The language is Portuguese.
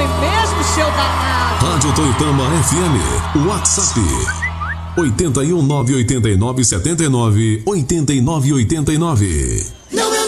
foi mesmo, seu danado. Rádio Toitama FM, WhatsApp 81989798989.